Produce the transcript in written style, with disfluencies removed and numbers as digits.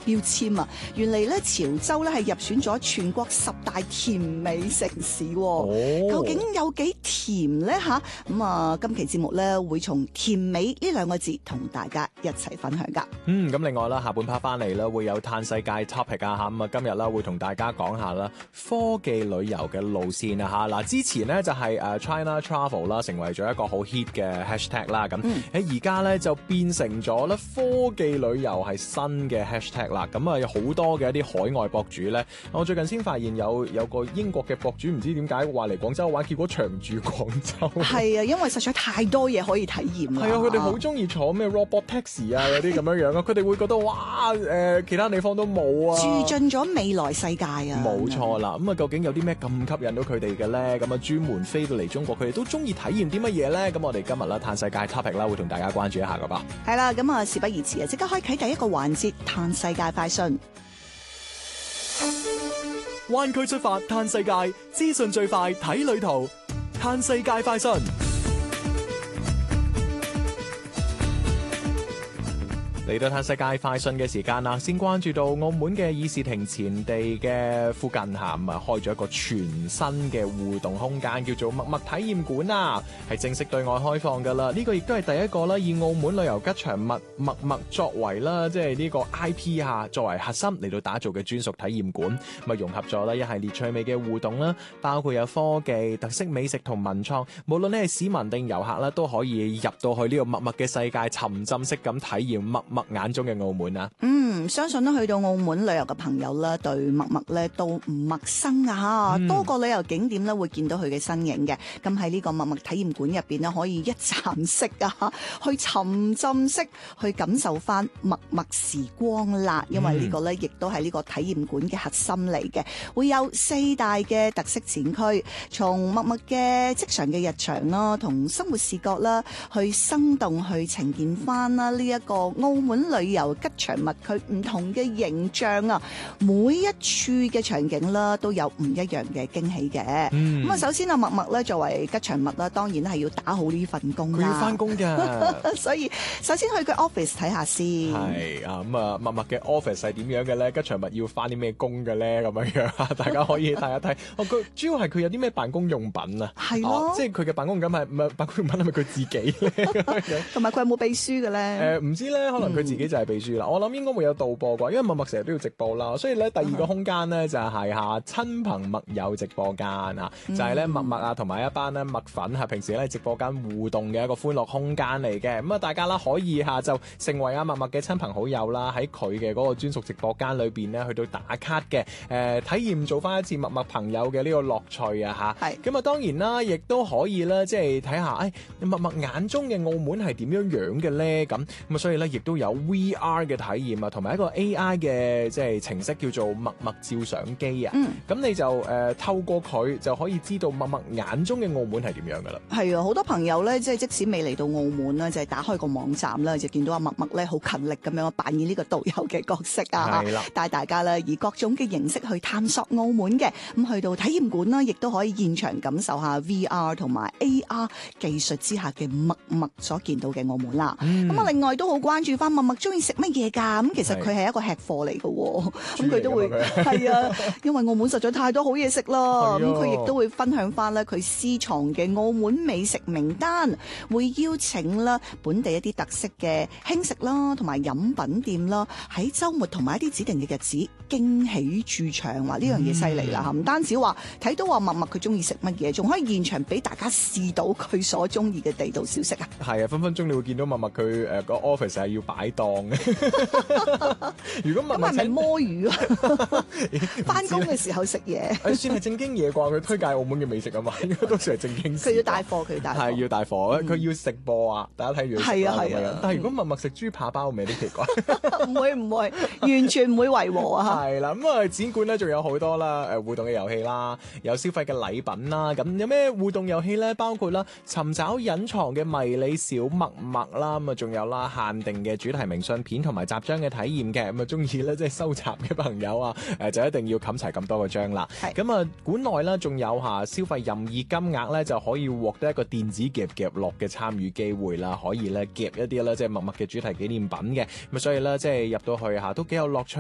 標籤啊！原嚟咧潮州咧係入選咗全國10大甜美城市喎。究竟有幾甜咧嚇？咁啊，今期節目咧會從甜美呢2個字同大家一齊分享㗎。 咁另外啦，下半 part 翻嚟啦，會有嘆世界 topic 啊嚇。咁啊，今日啦會同大家講下啦科技旅遊嘅路線啊嚇。嗱，之前咧就係China Travel 啦，成為咗一個好 hit 嘅 hashtag 啦。咁喺而家咧就變成咗咧科技旅遊係新嘅 hashtag 啦。咁啊有好多嘅一啲海外博主咧，我最近先發現有個英國嘅博主唔知點解話嚟廣州玩，結果長住廣州。係啊，因為實在太多嘢可以體驗啦。 係啊，佢哋好中意坐咩 robot taxi 啊嗰啲咁樣啊，佢哋會覺得哇其他地方都冇啊， 住進咗未來世界啊。 冇錯啦，咁啊究竟有啲咩咁吸引到佢哋嘅咧？咁啊專門飛到嚟中國，佢哋都中意體驗啲乜嘢咧？咁我哋今日啦嘆世界 topic 啦，會同大家關注一下噶噃。 係啦，咁啊事不宜遲啊，即刻開啟第一個環節嘆世界快訊。 灣區出發嘆世界，資訊最快睇旅途，嘆世界快訊。嚟到嘆世界快訊嘅時間啦，先關注到澳門嘅議事亭前地嘅附近嚇，咁啊開咗一個全新嘅互動空間，叫做默默體驗館啊，係正式對外開放㗎啦。呢個亦都係第一個啦，以澳門旅遊吉祥物默默作為啦，即係呢個 IP 啊作為核心嚟到打造嘅專屬體驗館，咁啊融合咗啦一系列趣味嘅互動啦，包括有科技、特色美食同文創，無論你係市民定遊客啦，都可以入到去呢個默默嘅世界，沉浸式咁體驗默默眼中嘅澳門啊。 相信咧去到澳門旅遊嘅朋友咧，對默默咧都唔陌生啊嚇。多個旅遊景點咧會見到佢嘅身影嘅。咁喺呢個默默體驗館入邊咧，可以一站式啊，去沉浸式去感受翻默默時光啦。因為呢個咧亦都係呢個體驗館嘅核心嚟嘅，會有4大嘅特色展區，從默默嘅即場嘅日常啦，同生活視覺啦，去生動去呈現翻啦呢一個澳門旅遊吉祥物佢唔同嘅形象啊，每一處嘅場景啦都有唔一樣嘅驚喜嘅。咁啊，首先啊，默默咧作為吉祥物啦，當然係要打好呢份工啦。佢要翻工㗎，所以首先去佢 office 睇下先。係啊，咁啊，默默嘅 office 係點樣嘅咧？吉祥物要翻啲咩工嘅咧？咁樣樣，大家可以睇一睇。佢主要係佢有啲咩辦公用品啊？係咯，即係佢嘅辦公用品係唔係辦公用品係咪佢自己咧？同埋佢有冇秘書嘅咧？唔知咧，可能佢自己就係秘書啦。我諗應該會有導播啩，因為默默成日都要直播啦，所以咧第二個空間咧就係下親朋默友直播間啊，就係咧默默啊同埋一班咧默粉啊，平時咧直播間互動嘅一個歡樂空間嚟嘅。咁啊，大家啦可以下就成為默默嘅親朋好友啦，喺佢嘅嗰個專屬直播間裏邊咧去到打卡嘅，體驗做翻一次默默朋友嘅呢個樂趣啊嚇。係咁啊，當然啦，亦都可以啦，即係睇下默默眼中嘅澳門係點樣嘅咧咁啊，所以咧亦都有 VR 嘅體驗啊，同埋一個 AI 嘅即係程式叫做默默照相機啊。咁你就透過佢就可以知道默默眼中嘅澳門係點樣噶啦。係啊，好多朋友咧，即係即使未嚟到澳門啦，就係打開個網站啦，就見到阿默默咧好勤力咁樣扮演呢個導遊嘅角色啊，帶大家咧以各種嘅形式去探索澳門嘅。咁去到體驗館啦，亦都可以現場感受下 VR 同埋 AR 技術之下嘅默默所見到嘅澳門啦。咁啊，另外都好關注翻默默中意食乜嘢㗎？咁其實佢係一個吃貨嚟嘅喎，咁佢都會係啊，因為澳門實在太多好嘢食啦。咁佢亦都會分享翻咧佢私藏嘅澳門美食名單，會邀請啦本地一啲特色嘅輕食啦，同埋飲品店啦，喺週末同埋一啲指定嘅日子驚喜駐場。話呢樣嘢犀利啦嚇！唔單止話睇到話默默佢中意食乜嘢，仲可以現場俾大家試到佢所中意嘅地道小食啊！係啊，分分鐘你會見到默默佢個 office 係要擺檔嘅。如果默默咁係咪摸魚啊？翻工嘅時候食嘢，算係正經嘢啩？佢推介澳門嘅美食啊嘛，應該都算係正經事。佢要帶貨，佢要帶貨。係要帶貨，佢要食播啊！大家睇住。係啊係啊。但係如果默默食豬扒包，咪有啲奇怪。唔會，完全唔會違和啊！係啦，咁啊展館咧仲有好多啦，互動嘅遊戲啦，有消費嘅禮品啦，咁有咩互動遊戲咧？包括啦尋找隱藏嘅迷你小默默啦，咁啊仲有啦限定嘅主題明信片同埋集章嘅體驗嘅，咁啊中意咧即係收集嘅朋友啊，就一定要冚齊咁多個章啦。咁啊館內咧仲有消費任意金額咧就可以獲得一個電子夾樂嘅參與機會啦，可以咧夾一啲咧即係默默嘅主題紀念品嘅，咁所以咧即係入到去都幾有樂趣